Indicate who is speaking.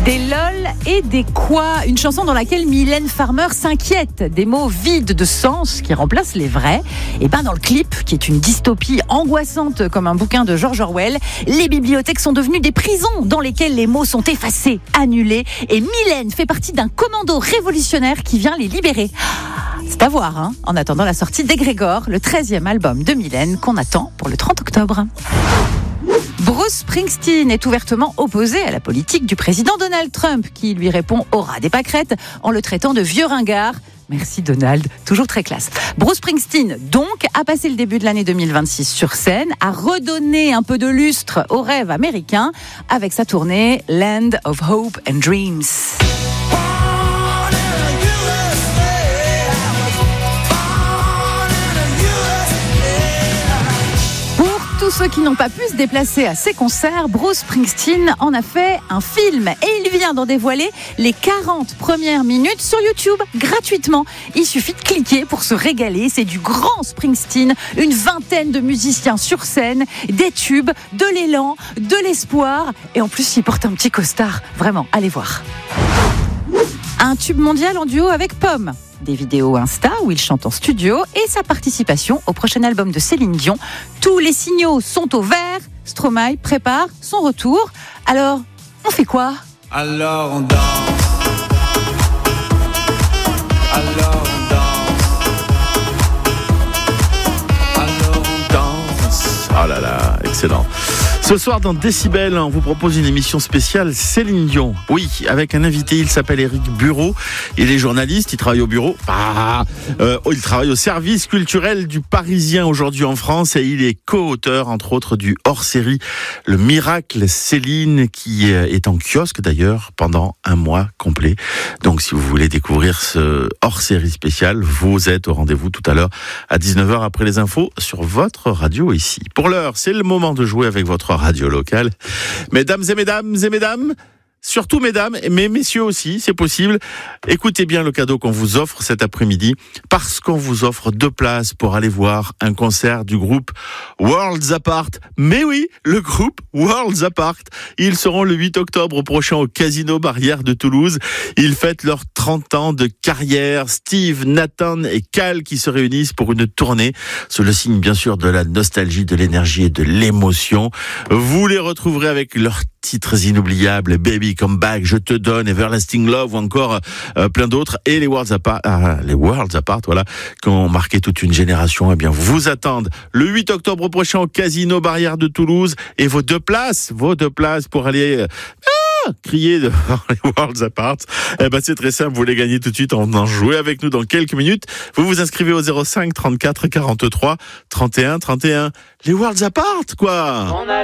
Speaker 1: Des lol et des quoi, une chanson dans laquelle Mylène Farmer s'inquiète des mots vides de sens qui remplacent les vrais. Et ben dans le clip, qui est une dystopie angoissante comme un bouquin de George Orwell, les bibliothèques sont devenues des prisons dans lesquelles les mots sont effacés, annulés, et Mylène fait partie d'un commando révolutionnaire qui vient les libérer. C'est à voir, hein, en attendant la sortie d'Egrégore, le 13e album de Mylène qu'on attend pour le 30 octobre. Bruce Springsteen est ouvertement opposé à la politique du président Donald Trump, qui lui répond au ras des pâquerettes en le traitant de vieux ringard. Merci Donald, toujours très classe. Bruce Springsteen, donc, a passé le début de l'année 2026 sur scène, a redonné un peu de lustre au rêve américain avec sa tournée Land of Hope and Dreams. Tous ceux qui n'ont pas pu se déplacer à ses concerts, Bruce Springsteen en a fait un film et il vient d'en dévoiler les 40 premières minutes sur YouTube gratuitement. Il suffit de cliquer pour se régaler, c'est du grand Springsteen, une vingtaine de musiciens sur scène, des tubes, de l'élan, de l'espoir et en plus il porte un petit costard, vraiment, allez voir. Un tube mondial en duo avec Pomme. Des vidéos Insta où il chante en studio et sa participation au prochain album de Céline Dion. Tous les signaux sont au vert. Stromae prépare son retour. Alors, on fait quoi ?
Speaker 2: Alors on danse. Alors on danse. Alors on danse.
Speaker 3: Oh là là, excellent. Ce soir dans Décibel, on vous propose une émission spéciale Céline Dion. Oui, avec un invité, il s'appelle Éric Bureau. Il est journaliste, il travaille au bureau. Il travaille au service culturel du Parisien aujourd'hui en France et il est co-auteur, entre autres, du hors-série Le Miracle Céline, qui est en kiosque d'ailleurs pendant un mois complet. Donc si vous voulez découvrir ce hors-série spécial, vous êtes au rendez-vous tout à l'heure à 19h après les infos sur votre radio ici. Pour l'heure, c'est le moment de jouer avec votre radio locale. Mesdames et mesdames, surtout mesdames, mais messieurs aussi, c'est possible. Écoutez bien le cadeau qu'on vous offre cet après-midi, parce qu'on vous offre 2 places pour aller voir un concert du groupe Worlds Apart. Mais oui, le groupe Worlds Apart. Ils seront le 8 octobre prochain au Casino Barrière de Toulouse. Ils fêtent leurs 30 ans de carrière. Steve, Nathan et Cal qui se réunissent pour une tournée sous le signe bien sûr de la nostalgie, de l'énergie et de l'émotion. Vous les retrouverez avec leurs titres inoubliables, Baby Come Back, Je te donne, Everlasting Love ou encore plein d'autres. Et les Worlds Apart, voilà, qui ont marqué toute une génération. Eh bien, vous attendent le 8 octobre prochain au Casino Barrière de Toulouse et vos 2 places pour aller crier devant les Worlds Apart. Eh ben, c'est très simple, vous les gagnez tout de suite en jouer avec nous dans quelques minutes. Vous vous inscrivez au 05 34 43 31 31. Les Worlds Apart, quoi.